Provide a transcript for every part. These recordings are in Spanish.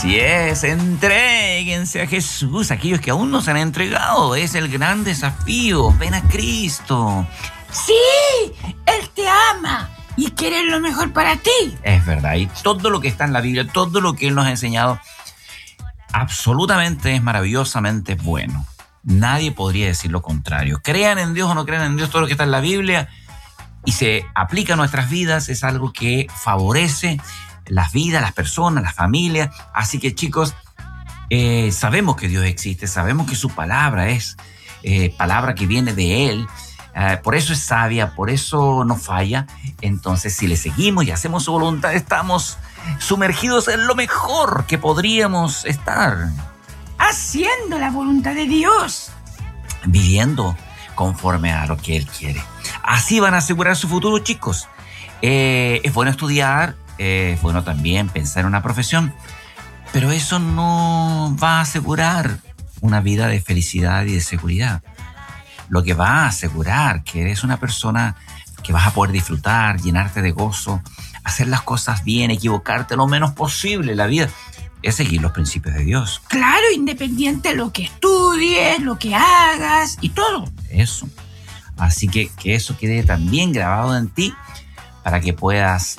Así es, entréguense a Jesús, aquellos que aún no se han entregado, es el gran desafío, ven a Cristo. Sí, Él te ama y quiere lo mejor para ti. Es verdad, y todo lo que está en la Biblia, todo lo que Él nos ha enseñado, absolutamente es maravillosamente bueno. Nadie podría decir lo contrario. Crean en Dios o no crean en Dios, todo lo que está en la Biblia y se aplica a nuestras vidas es algo que favorece las vidas, las personas, las familias. Así que chicos, sabemos que Dios existe, sabemos que su palabra es palabra que viene de Él. Por eso es sabia, por eso no falla. Entonces, si le seguimos y hacemos su voluntad, estamos sumergidos en lo mejor que podríamos estar. Haciendo la voluntad de Dios. Viviendo conforme a lo que Él quiere. Así van a asegurar su futuro, chicos. Es bueno estudiar, es bueno también pensar en una profesión, pero eso no va a asegurar una vida de felicidad y de seguridad. Lo que va a asegurar que eres una persona que vas a poder disfrutar, llenarte de gozo, hacer las cosas bien, equivocarte lo menos posible en la vida, es seguir los principios de Dios. Claro, independiente de lo que estudies, lo que hagas y todo. Eso. Así que eso quede también grabado en ti para que puedas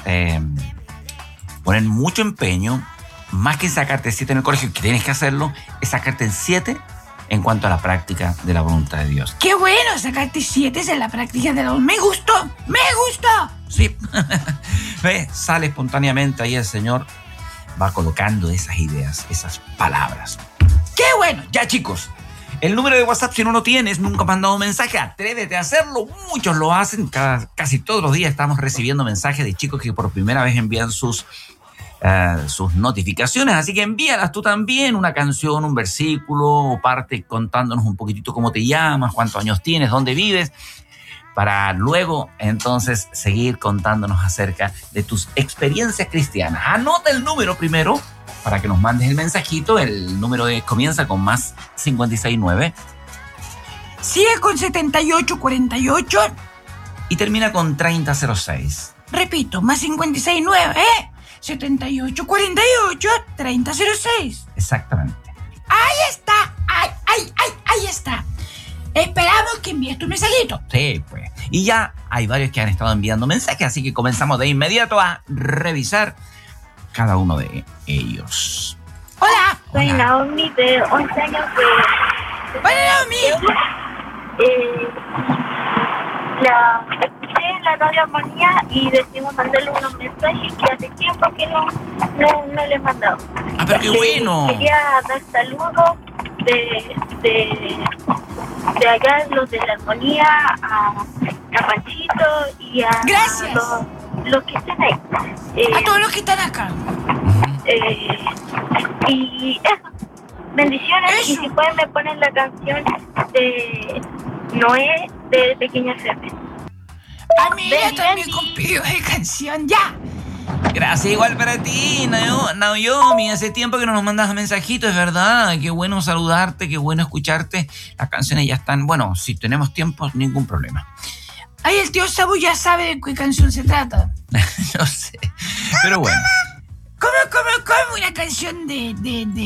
poner mucho empeño, más que sacarte 7 en el colegio, que tienes que hacerlo, es sacarte 7 en cuanto a la práctica de la voluntad de Dios. ¡Qué bueno! Sacarte 7 en la práctica de la voluntad. ¡Me gustó! ¡Me gustó! Sí. ¿Ves? Sale espontáneamente ahí el Señor va colocando esas ideas, esas palabras. ¡Qué bueno! Ya, chicos, el número de WhatsApp, si no lo tienes, nunca has mandado un mensaje, atrévete a hacerlo. Muchos lo hacen, casi todos los días estamos recibiendo mensajes de chicos que por primera vez envían sus notificaciones, así que envíalas tú también, una canción, un versículo, o parte contándonos un poquitito cómo te llamas, cuántos años tienes, dónde vives, para luego entonces seguir contándonos acerca de tus experiencias cristianas. Anota el número primero para que nos mandes el mensajito. El número comienza con más 569. Sigue con 7848. Y termina con 3006. Repito, más 569, 7848 3006. Exactamente. Ahí está. Ahí está. Esperamos que envíes tu mensajito. Sí, pues. Y ya hay varios que han estado enviando mensajes, así que comenzamos de inmediato a revisar cada uno de ellos. Hola. Soy Naomi, de 11 años de... Hola, Naomi. La escuché en la radio Armonía y decidimos mandarle unos mensajes que hace tiempo que no le he mandado. ¡Ah, pero qué bueno! Quería dar saludos de allá, los de la Armonía, a Panchito y a... Gracias. Los que estén ahí. A todos los que están acá. Y eso, bendiciones. Eso. Y si pueden me ponen la canción de Noé de Pequeña Serpe. A mí ya también pidió de canción, ya. Gracias, igual para ti, Naomi. Hace tiempo que no nos mandas mensajitos, es verdad. Qué bueno saludarte, qué bueno escucharte. Las canciones ya están, bueno, si tenemos tiempo, ningún problema. Ay, el tío Sabu ya sabe de qué canción se trata. No sé, pero bueno. ¿Cómo una canción de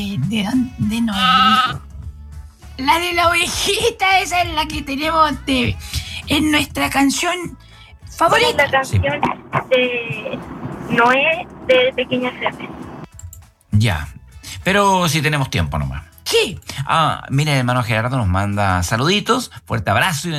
Noé? La de la ovejita, esa es la que tenemos en nuestra canción favorita. La canción de Noé de Pequeña Serpe. Ya, pero si tenemos tiempo nomás. Sí. Mira, el hermano Gerardo nos manda saluditos, fuerte abrazo y